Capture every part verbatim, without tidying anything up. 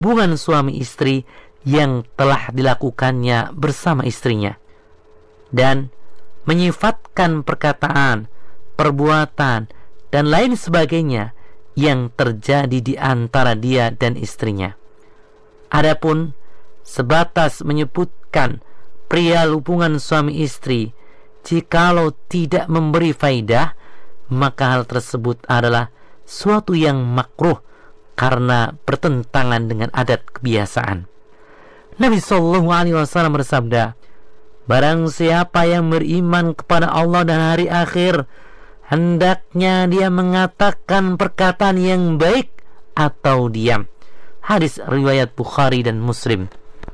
hubungan suami istri yang telah dilakukannya bersama istrinya, dan menyifatkan perkataan, perbuatan, dan lain sebagainya yang terjadi di antara dia dan istrinya. Adapun sebatas menyebutkan perihal hubungan suami istri, jikalau tidak memberi faidah, maka hal tersebut adalah suatu yang makruh karena bertentangan dengan adat kebiasaan. Nabi Shallallahu Alaihi Wasallam bersabda, barang siapa yang beriman kepada Allah dan hari akhir, hendaknya dia mengatakan perkataan yang baik atau diam. Hadis riwayat Bukhari dan Muslim.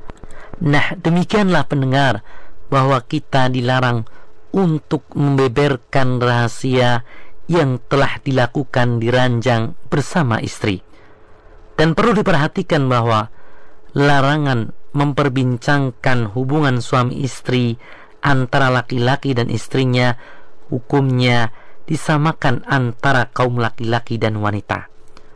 Nah, demikianlah pendengar, bahwa kita dilarang untuk membeberkan rahasia yang telah dilakukan di ranjang bersama istri. Dan perlu diperhatikan bahwa larangan memperbincangkan hubungan suami istri antara laki-laki dan istrinya hukumnya disamakan antara kaum laki-laki dan wanita.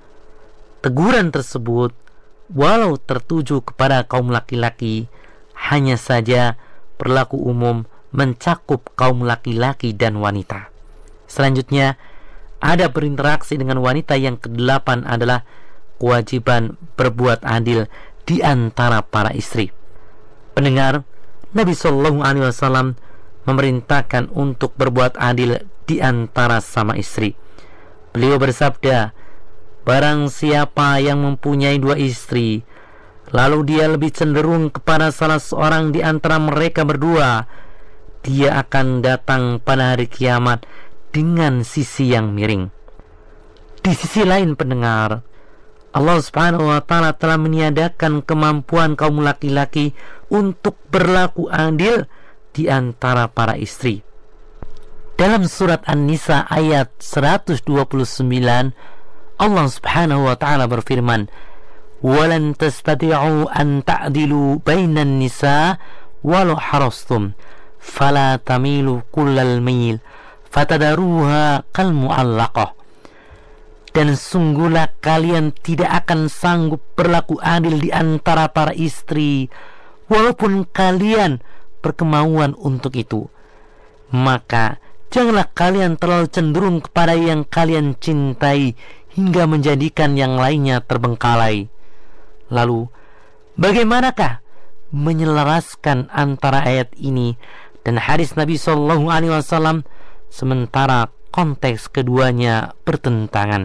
Teguran tersebut, walau tertuju kepada kaum laki-laki, hanya saja berlaku umum mencakup kaum laki-laki dan wanita. Selanjutnya, ada berinteraksi dengan wanita. Yang kedelapan adalah kewajiban berbuat adil di antara para istri. Pendengar, Nabi Shallallahu Alaihi Wasallam memerintahkan untuk berbuat adil di antara sama istri. Beliau bersabda, barang siapa yang mempunyai dua istri, lalu dia lebih cenderung kepada salah seorang di antara mereka berdua, dia akan datang pada hari kiamat dengan sisi yang miring. Di sisi lain, pendengar, Allah Subhanahu wa Ta'ala telah meniadakan kemampuan kaum laki-laki untuk berlaku adil di antara para istri. Dalam surat An-Nisa ayat seratus dua puluh sembilan, Allah Subhanahu wa Ta'ala berfirman, "Walan tastati'u an ta'dilu bainan nisa walau harastum, fala tamilu kullal mil, fatadaruha kal mu'allaqah." Dan sungguhlah kalian tidak akan sanggup berlaku adil di antara para istri, walaupun kalian berkemauan untuk itu. Maka janganlah kalian terlalu cenderung kepada yang kalian cintai hingga menjadikan yang lainnya terbengkalai. Lalu, bagaimanakah menyelaraskan antara ayat ini dan hadis Nabi Shallallahu Alaihi Wasallam sementara konteks keduanya bertentangan?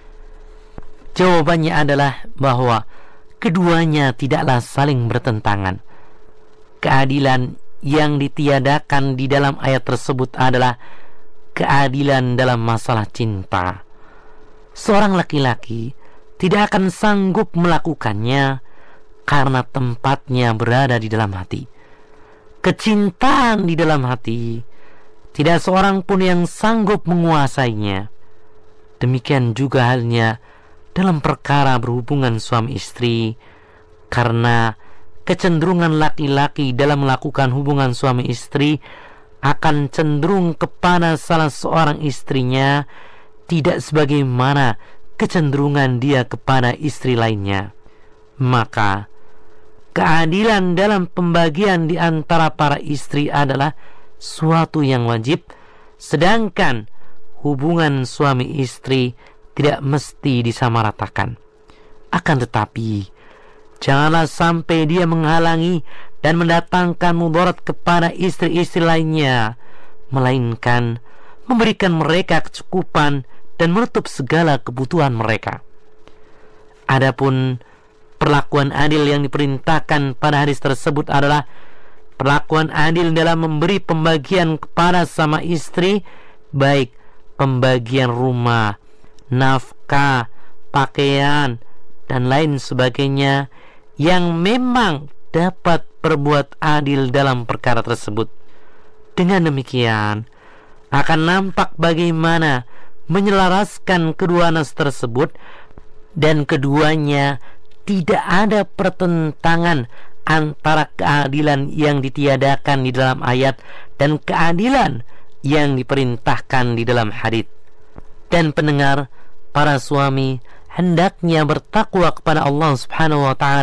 Jawabannya adalah bahwa keduanya tidaklah saling bertentangan. Keadilan yang ditiadakan di dalam ayat tersebut adalah keadilan dalam masalah cinta. Seorang laki-laki tidak akan sanggup melakukannya karena tempatnya berada di dalam hati. Kecintaan di dalam hati, tidak seorang pun yang sanggup menguasainya. Demikian juga halnya dalam perkara berhubungan suami istri, karena kecenderungan laki-laki dalam melakukan hubungan suami istri akan cenderung kepada salah seorang istrinya, tidak sebagaimana kecenderungan dia kepada istri lainnya. Maka keadilan dalam pembagian di antara para istri adalah suatu yang wajib, sedangkan hubungan suami istri tidak mesti disamaratakan. Akan tetapi, janganlah sampai dia menghalangi dan mendatangkan mudarat kepada istri-istri lainnya, melainkan memberikan mereka kecukupan dan menutup segala kebutuhan mereka. Adapun perlakuan adil yang diperintahkan pada hadis tersebut adalah perlakuan adil dalam memberi pembagian kepada sama istri, baik pembagian rumah, nafkah, pakaian, dan lain sebagainya, yang memang dapat berbuat adil dalam perkara tersebut. Dengan demikian, akan nampak bagaimana menyelaraskan kedua nas tersebut, dan keduanya tidak ada pertentangan antara keadilan yang ditiadakan di dalam ayat dan keadilan yang diperintahkan di dalam hadits. Dan pendengar, para suami hendaknya bertakwa kepada Allah Subhanahu wa taala